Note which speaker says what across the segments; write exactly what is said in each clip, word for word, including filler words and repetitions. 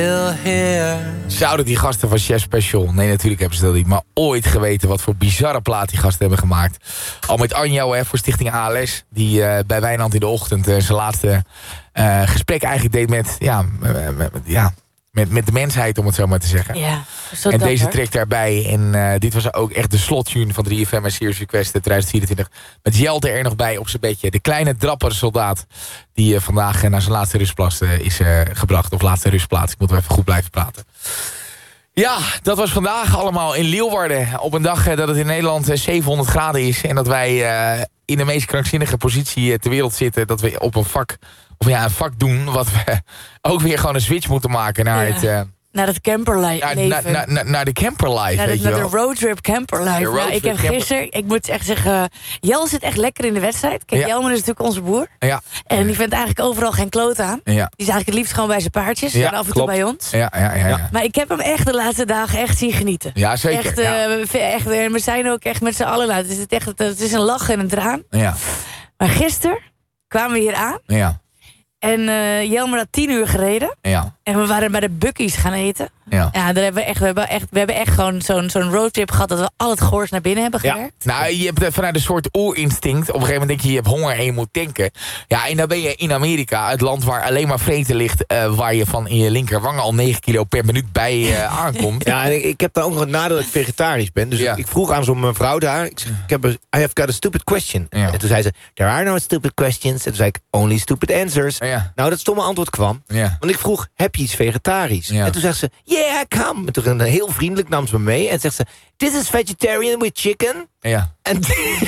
Speaker 1: Zouden die gasten van Chef Special, nee natuurlijk hebben ze dat niet, maar ooit geweten wat voor bizarre plaat die gasten hebben gemaakt. Al met Anjo hè, voor Stichting A L S, die uh, bij Wijnand in de ochtend uh, zijn laatste uh, gesprek eigenlijk deed met, ja, met, met, ja, met, met de mensheid, om het zo maar te zeggen.
Speaker 2: Ja,
Speaker 1: en deze track daarbij. En uh, dit was ook echt de slottune van drie F M en Serious Request twintig vierentwintig. Met Jelte er nog bij op zijn beetje. De kleine drappere soldaat die uh, vandaag uh, naar zijn laatste rustplaats uh, is uh, gebracht. Of laatste rustplaats. Ik moet wel even goed blijven praten. Ja, dat was vandaag allemaal in Leeuwarden. Op een dag uh, dat het in Nederland uh, zevenhonderd graden is. En dat wij uh, in de meest krankzinnige positie uh, ter wereld zitten. Dat we op een vak, of ja, een vak doen. Wat we ook weer gewoon een switch moeten maken naar
Speaker 2: ja.
Speaker 1: het... Uh,
Speaker 2: Naar het camperlife.
Speaker 1: Naar, naar, naar, naar de camperlife,
Speaker 2: naar de,
Speaker 1: weet
Speaker 2: naar
Speaker 1: je wel.
Speaker 2: de roadtrip camperlife.
Speaker 1: Road
Speaker 2: nou, ik heb
Speaker 1: camper...
Speaker 2: gisteren, ik moet echt zeggen... Jel zit echt lekker in de wedstrijd. Kijk,
Speaker 1: ja.
Speaker 2: Jelmer is natuurlijk onze boer.
Speaker 1: Ja.
Speaker 2: En die vindt eigenlijk overal geen kloot aan.
Speaker 1: Ja.
Speaker 2: Die is eigenlijk het liefst gewoon bij zijn paardjes.
Speaker 1: Ja,
Speaker 2: en af en
Speaker 1: klopt.
Speaker 2: toe bij ons.
Speaker 1: Ja, ja, ja, ja.
Speaker 2: Maar ik heb hem echt de laatste dagen echt zien genieten.
Speaker 1: Ja, zeker.
Speaker 2: Echt,
Speaker 1: ja.
Speaker 2: uh, echt, we zijn ook echt met z'n allen. Nou, het, is echt, het is een lach en een traan.
Speaker 1: Ja.
Speaker 2: Maar gisteren kwamen we hier aan.
Speaker 1: Ja.
Speaker 2: En uh, Jelmer had tien uur gereden.
Speaker 1: Ja.
Speaker 2: En we waren bij de Bucky's gaan eten.
Speaker 1: Ja,
Speaker 2: ja daar hebben we, echt, we, hebben echt, we hebben echt gewoon zo'n zo'n roadtrip gehad... dat we al het goors naar binnen hebben gewerkt.
Speaker 1: Ja. Nou, je hebt vanuit een soort oerinstinct... op een gegeven moment denk je, je hebt honger en je moet tanken. Ja, en dan ben je in Amerika, het land waar alleen maar vreten ligt... Uh, waar je van in je linkerwang al negen kilo per minuut bij uh, aankomt.
Speaker 3: Ja, en ik, ik heb dan ook nog het nadeel dat ik vegetarisch ben. Dus ja. ik, ik vroeg aan zo'n mevrouw daar... Ik, zeg, ik heb een, I have got a stupid question. Ja. En toen zei ze, there are no stupid questions. En toen zei ik, only stupid answers.
Speaker 1: Ja.
Speaker 3: Nou, dat stomme antwoord kwam.
Speaker 1: Ja.
Speaker 3: Want ik vroeg, heb je iets vegetarisch?
Speaker 1: Ja.
Speaker 3: En toen zegt ze, yeah, come. En toen heel vriendelijk nam ze me mee. En zegt ze, this is vegetarian with chicken.
Speaker 1: Ja.
Speaker 3: And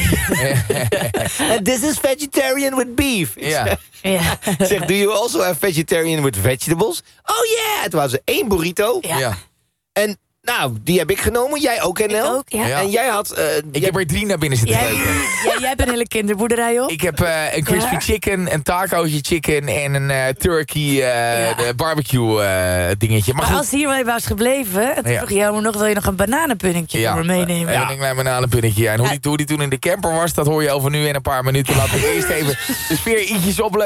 Speaker 3: this is vegetarian with beef.
Speaker 1: Ja.
Speaker 2: Ja.
Speaker 3: Ik zeg, do you also have vegetarian with vegetables? Oh yeah. Toen was ze één burrito.
Speaker 2: Ja.
Speaker 1: Ja.
Speaker 3: En nou, die heb ik genomen. Jij ook, N L?
Speaker 2: Ik ook, ja.
Speaker 1: Ja.
Speaker 3: En jij had... Uh,
Speaker 1: Ik
Speaker 3: jij...
Speaker 1: heb er drie naar binnen zitten
Speaker 2: Jij,
Speaker 1: kijken.
Speaker 2: jij, jij hebt een hele kinderboerderij op.
Speaker 1: Ik heb uh, een crispy
Speaker 2: Ja.
Speaker 1: chicken, een tacootje chicken... en een uh, turkey uh,
Speaker 2: Ja.
Speaker 1: de barbecue uh, dingetje. Maar,
Speaker 2: Maar
Speaker 1: goed.
Speaker 2: als hier wel was gebleven... en toen
Speaker 1: Ja.
Speaker 2: vroeg je nog, wil je nog een bananenpuddingje
Speaker 1: Ja.
Speaker 2: voor me meenemen?
Speaker 1: Ja, ik neem mijn bananenpunnetje. En hoe,
Speaker 2: Ja.
Speaker 1: die, hoe die toen in de camper was, dat hoor je over nu in een paar minuten. Laten we eerst even de sfeer ietsjes opleven.